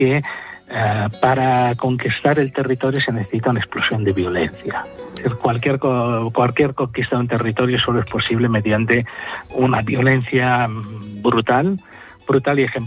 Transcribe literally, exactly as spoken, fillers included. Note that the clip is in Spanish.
que eh, para conquistar el territorio se necesita una explosión de violencia. Cualquier, cualquier conquista de un territorio solo es posible mediante una violencia brutal, brutal y ejemplar.